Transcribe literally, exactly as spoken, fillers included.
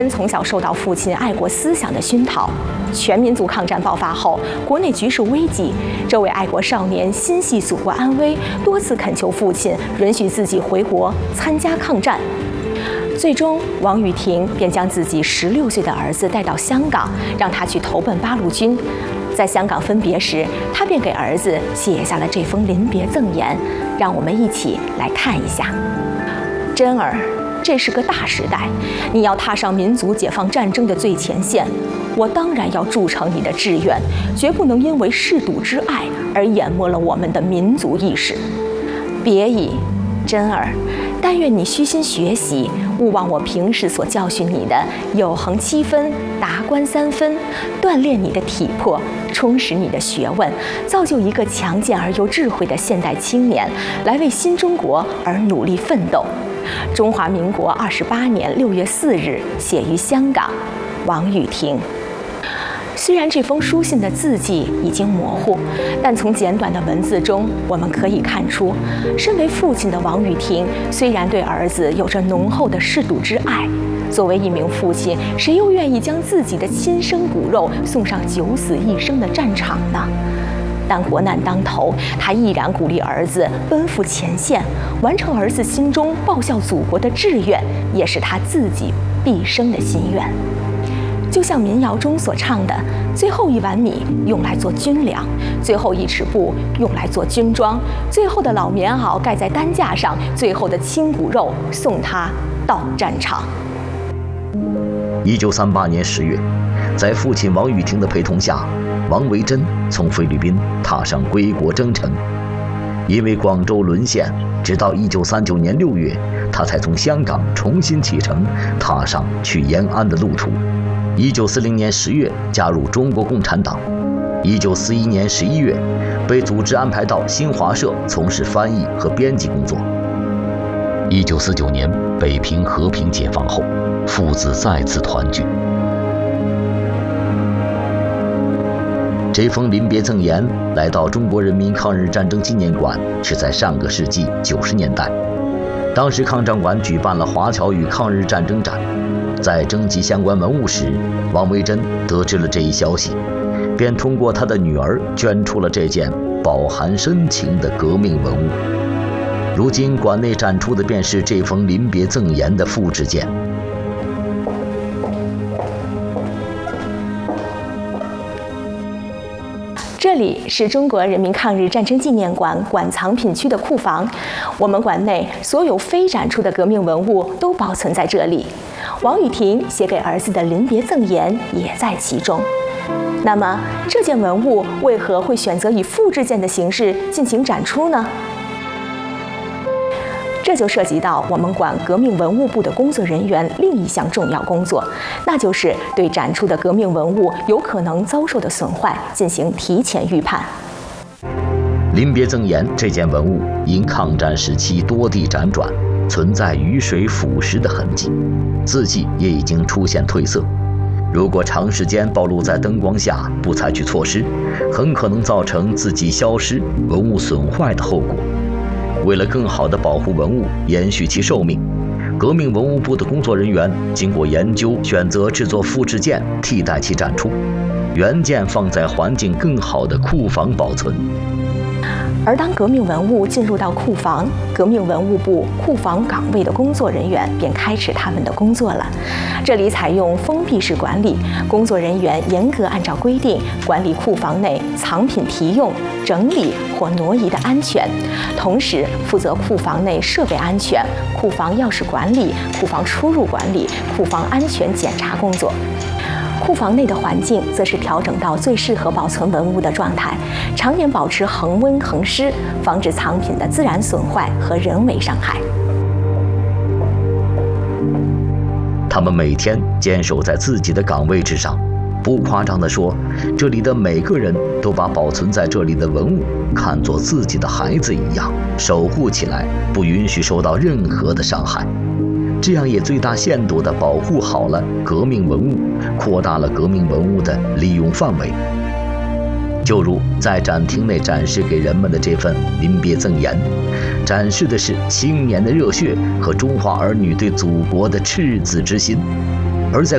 从小受到父亲爱国思想的熏陶，全民族抗战爆发后，国内局势危急，这位爱国少年心系祖国安危，多次恳求父亲允许自己回国参加抗战。最终，王雨婷便将自己十六岁的儿子带到香港，让他去投奔八路军。在香港分别时，他便给儿子写下了这封临别赠言，让我们一起来看一下。珍儿，这是个大时代，你要踏上民族解放战争的最前线，我当然要铸成你的志愿，绝不能因为嗜赌之爱而淹没了我们的民族意识。别矣，珍儿，但愿你虚心学习，勿忘我平时所教训你的有恒七分，达观三分，锻炼你的体魄，充实你的学问，造就一个强健而又智慧的现代青年，来为新中国而努力奋斗。中华民国二十八年六月四日，写于香港，王雨婷。虽然这封书信的字迹已经模糊，但从简短的文字中，我们可以看出，身为父亲的王雨婷虽然对儿子有着浓厚的嗜赌之爱，作为一名父亲，谁又愿意将自己的亲生骨肉送上九死一生的战场呢？但国难当头，他毅然鼓励儿子奔赴前线，完成儿子心中报效祖国的志愿，也是他自己毕生的心愿。就像民谣中所唱的：“最后一碗米用来做军粮，最后一尺布用来做军装，最后的老棉袄盖在担架上，最后的亲骨肉送他到战场。” 一九三八年十月，在父亲王雨婷的陪同下，王维珍从菲律宾踏上归国征程。因为广州沦陷，直到一九三九年六月，他才从香港重新启程，踏上去延安的路途。一九四零年十月加入中国共产党，一九四一年十一月被组织安排到新华社从事翻译和编辑工作。一九四九年北平和平解放后，父子再次团聚。这封临别赠言来到中国人民抗日战争纪念馆是在上个世纪九十年代，当时抗战馆举办了华侨与抗日战争展。在征集相关文物时，王维珍得知了这一消息，便通过他的女儿捐出了这件饱含深情的革命文物。如今馆内展出的便是这封临别赠言的复制件。 这里是中国人民抗日战争纪念馆馆藏品区的库房，我们馆内所有非展出的革命文物都保存在这里。王雨婷写给儿子的临别赠言也在其中。那么，这件文物为何会选择以复制件的形式进行展出呢？这就涉及到我们馆革命文物部的工作人员另一项重要工作，那就是对展出的革命文物有可能遭受的损坏进行提前预判。 临别赠言这件文物因抗战时期多地辗转，存在雨水腐蚀的痕迹，字迹也已经出现褪色。如果长时间暴露在灯光下，不采取措施，很可能造成字迹消失、文物损坏的后果。为了更好地保护文物，延续其寿命，革命文物部的工作人员经过研究，选择制作复制件替代其展出，原件放在环境更好的库房保存。 而当革命文物进入到库房，革命文物部库房岗位的工作人员便开始他们的工作了。这里采用封闭式管理，工作人员严格按照规定管理库房内藏品提用、整理或挪移的安全，同时负责库房内设备安全、库房钥匙管理、库房出入管理、库房安全检查工作。库房内的环境则是调整到最适合保存文物的状态，常年保持恒温恒湿，防止藏品的自然损坏和人为伤害。 他们每天坚守在自己的岗位之上，不夸张地说，这里的每个人都把保存在这里的文物看作自己的孩子一样，守护起来，不允许受到任何的伤害。这样也最大限度地保护好了革命文物，扩大了革命文物的利用范围。就如在展厅内展示给人们的这份临别赠言，展示的是青年的热血和中华儿女对祖国的赤子之心。